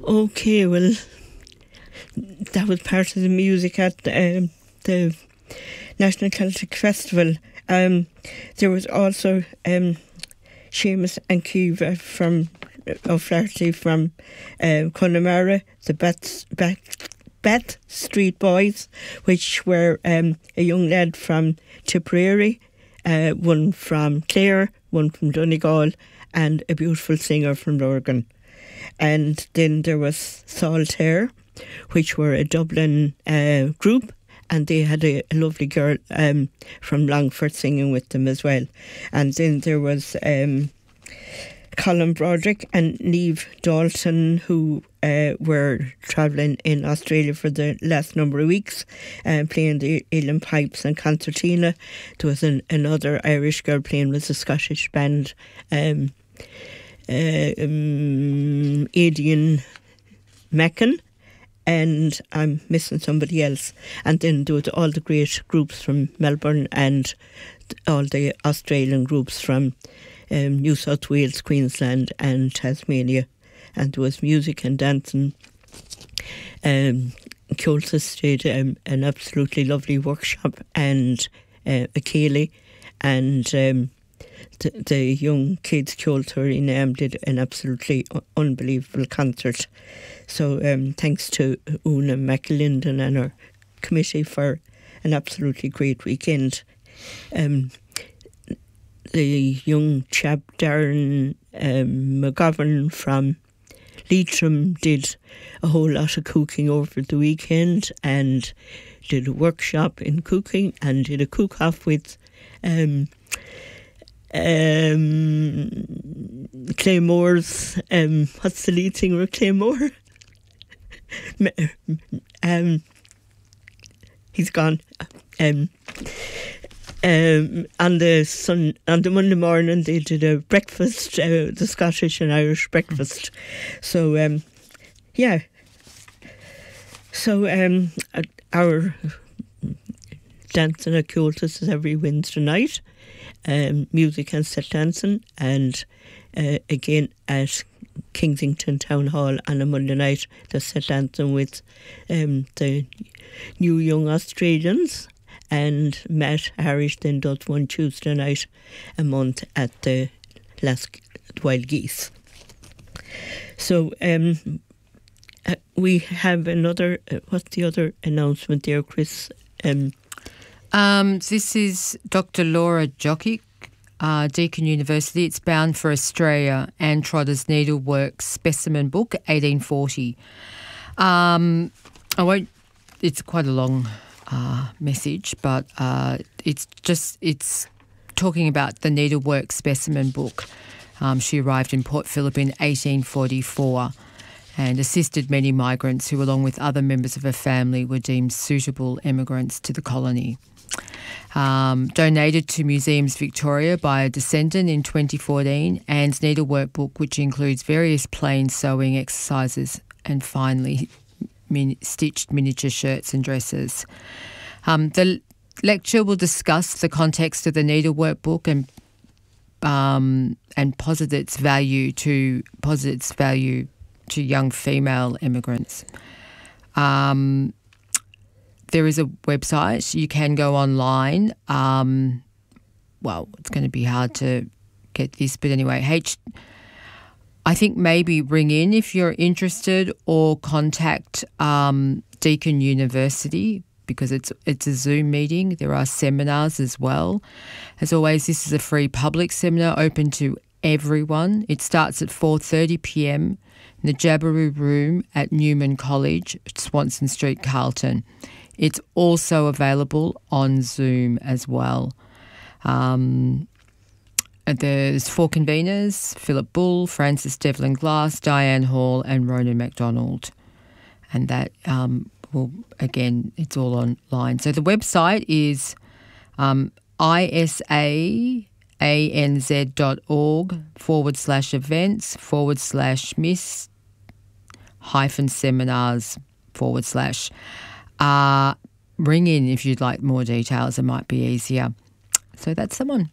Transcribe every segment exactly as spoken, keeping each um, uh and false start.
Okay, well, that was part of the music at um, the National Celtic Festival. Um, there was also um, Seamus and Kiva from O'Flaherty from uh, Connemara, the Bat, Bat, Bat Street Boys, which were um, a young lad from Tipperary, uh, one from Clare, one from Donegal, and a beautiful singer from Lurgan. And then there was Saltaire, which were a Dublin uh, group, and they had a, a lovely girl um, from Longford singing with them as well. And then there was um, Colin Broderick and Neve Dalton, who uh, were travelling in Australia for the last number of weeks, uh, playing the Uilleann Pipes and Concertina. There was an, another Irish girl playing with a Scottish band, um, uh, um, Aidan Mackin, and I'm missing somebody else. And then there was all the great groups from Melbourne and all the Australian groups from um, New South Wales, Queensland and Tasmania. And there was music and dancing. Um, Cultus did um, an absolutely lovely workshop, and uh, a Ceilidh, and um, the, the young kids Culture in um, did an absolutely unbelievable concert. So um, thanks to Una McAlinden and her committee for an absolutely great weekend. Um, the young chap Darren um, McGovern from Leitrim did a whole lot of cooking over the weekend, and did a workshop in cooking, and did a cook-off with um, um, Claymore's, um, what's the lead singer of Claymore? um, he's gone. Um, um, on the sun, on the Monday morning, they did a breakfast, uh, the Scottish and Irish breakfast. So, um, yeah. So, um, our dancing at Cultus is every Wednesday night, um, music and set dancing, and uh, again at Kensington Town Hall on a Monday night, the set dancing with um, the New Young Australians, and Matt Harris then does one Tuesday night a month at the Last Wild Geese. So um, uh, we have another, uh, what's the other announcement there, Chris? Um, um, this is Doctor Laura Jokic, Uh, Deakin University. It's bound for Australia, Anne Trotter's Needlework Specimen Book, eighteen forty. Um, I won't, it's quite a long uh, message, but uh, it's just, it's talking about the Needlework Specimen Book. Um, she arrived in Port Phillip in eighteen forty-four and assisted many migrants who, along with other members of her family, were deemed suitable emigrants to the colony. Um, donated to Museums Victoria by a descendant in twenty fourteen, Anne's Needlework Book, which includes various plain sewing exercises and finely min- stitched miniature shirts and dresses. Um, the lecture will discuss the context of the Needlework Book and um, and posit its value to posit its value to young female immigrants. Um, There is a website. You can go online. Um, well, it's going to be hard to get this, but anyway, H. I think maybe ring in if you're interested, or contact um, Deakin University, because it's it's a Zoom meeting. There are seminars as well. As always, this is a free public seminar open to everyone. It starts at four thirty p.m. in the Jabiru Room at Newman College, Swanson Street, Carlton. It's also available on Zoom as well. Um, there's four conveners: Philip Bull, Francis Devlin Glass, Diane Hall and Ronan MacDonald. And that um, will, again, it's all online. So the website is um, isaanz.org forward slash events forward slash miss hyphen seminars forward slash. Uh, ring in if you'd like more details. It might be easier. So that's the one.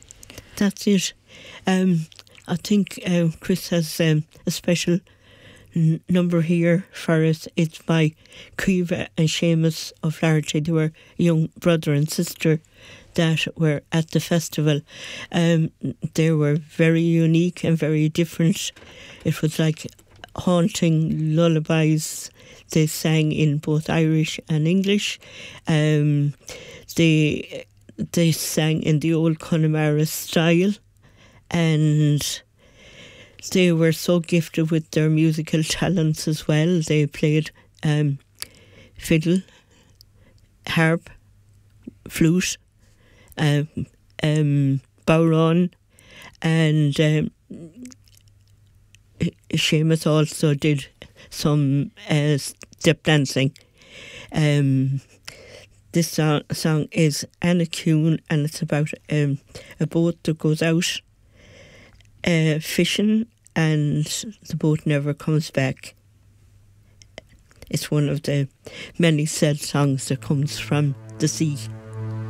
That's it. Um, I think uh, Chris has um, a special n- number here for us. It's by Caoimhe and Seamus O'Flaherty. They were a young brother and sister that were at the festival. Um, they were very unique and very different. It was like haunting lullabies. They sang in both Irish and English. Um, they they sang in the old Connemara style, and they were so gifted with their musical talents as well. They played um, fiddle, harp, flute, um, um, bodhrán, and um, Seamus also did some uh, step dancing. Um, this song, song is Annachún, and it's about um, a boat that goes out uh, fishing, and the boat never comes back. It's one of the many sad songs that comes from the sea.